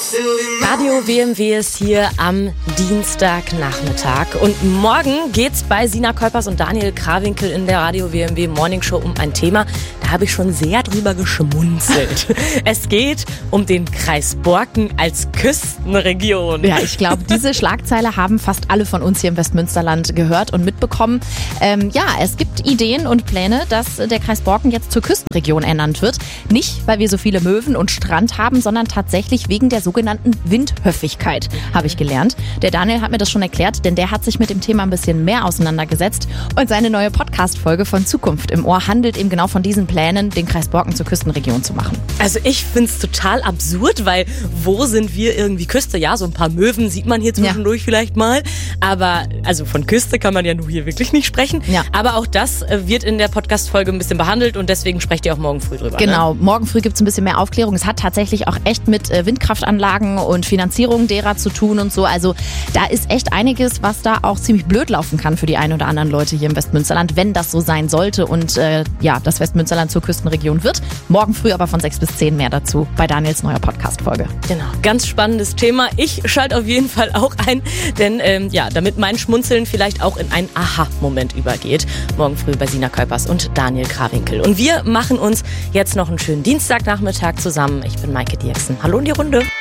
Radio WMW ist hier am Dienstagnachmittag und morgen geht's bei Sina Kolpers und Daniel Krawinkel in der Radio WMW Morning Show um ein Thema, da habe ich schon sehr drüber geschmunzelt. Es geht um den Kreis Borken als Küstenregion. Ja, ich glaube, diese Schlagzeile haben fast alle von uns hier im Westmünsterland gehört und mitbekommen. Es gibt Ideen und Pläne, dass der Kreis Borken jetzt zur Küstenregion ernannt wird. Nicht, weil wir so viele Möwen und Strand haben, sondern tatsächlich wegen der sogenannten Windhöfigkeit, habe ich gelernt. Der Daniel hat mir das schon erklärt, denn der hat sich mit dem Thema ein bisschen mehr auseinandergesetzt. Und seine neue Podcast-Folge von Zukunft im Ohr handelt eben genau von diesen Plänen, den Kreis Borken zur Küstenregion zu machen. Also ich finde es total absurd, weil wo sind wir irgendwie Küste? Ja, so ein paar Möwen sieht man hier zwischendurch vielleicht mal. Aber also von Küste kann man ja nur hier wirklich nicht sprechen. Ja. Aber auch das wird in der Podcast-Folge ein bisschen behandelt und deswegen sprecht ihr auch morgen früh drüber. Genau, ne? Morgen früh gibt es ein bisschen mehr Aufklärung. Es hat tatsächlich auch echt mit Windkraftanlagen und Finanzierung derer zu tun und so. Also da ist echt einiges, was da auch ziemlich blöd laufen kann für die ein oder anderen Leute hier im Westmünsterland, wenn das so sein sollte und das Westmünsterland zur Küstenregion wird. Morgen früh aber von 6 bis 10 mehr dazu bei Daniels neuer Podcast-Folge. Genau, ganz spannendes Thema. Ich schalte auf jeden Fall auch ein, denn damit mein Schmunzeln vielleicht auch in einen Aha-Moment übergeht. Morgen früh bei Sina Kolpers und Daniel Krawinkel. Und wir machen uns jetzt noch einen schönen Dienstagnachmittag zusammen. Ich bin Maike Dierksen. Hallo in die Runde.